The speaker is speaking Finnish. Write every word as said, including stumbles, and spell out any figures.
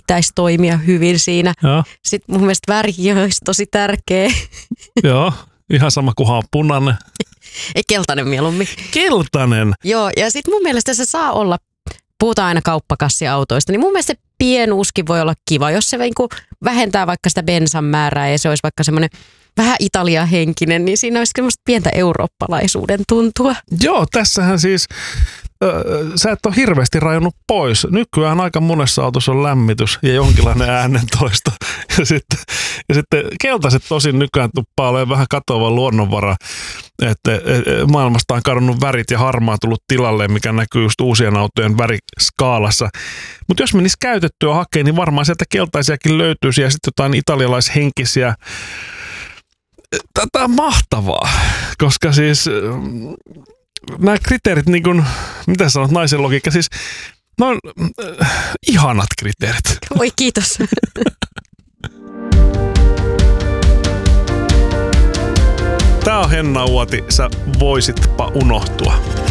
pitäisi toimia hyvin siinä. Joo. Sitten mun mielestä värikin olisi tosi tärkeä. Joo, ihan sama kunhan on punainen. Ei, keltainen mieluummin. Keltainen? Joo, ja sitten mun mielestä se saa olla, puhutaan aina kauppakassiautoista, niin mun mielestä se pienuuskin voi olla kiva, jos se niinku vähentää vaikka sitä bensan määrää ja se olisi vaikka semmoinen vähän Italia-henkinen, niin siinä olisi semmoista pientä eurooppalaisuuden tuntua. Joo, tässähän siis äh, sä et ole hirveästi rajannut pois. Nykyään aika monessa autossa on lämmitys ja jonkinlainen äänentoisto. Ja sitten, ja sitten keltaiset tosin nykyään tuppaa olemaan vähän katoava luonnonvara. Että maailmasta on kadonnut värit ja harmaa tullut tilalle, mikä näkyy just uusien autojen väriskaalassa. Mutta jos menisi käytettyä hakeen, niin varmaan sieltä keltaisiakin löytyisi ja sitten jotain italialaishenkisiä. Tätä on mahtavaa, koska siis nämä kriteerit, niin kuin, mitä sanot, naisen logiikka, siis ne on äh, ihanat kriteerit. Oi, kiitos. Tää on Henna Uoti, sä voisitpa unohtua.